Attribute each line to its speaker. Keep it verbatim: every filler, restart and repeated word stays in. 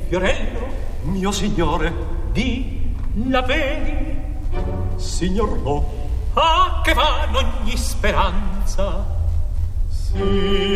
Speaker 1: fiorello,
Speaker 2: mio signore,
Speaker 1: di la vedi,
Speaker 2: signor no,
Speaker 1: a che va ogni speranza?
Speaker 2: Sì,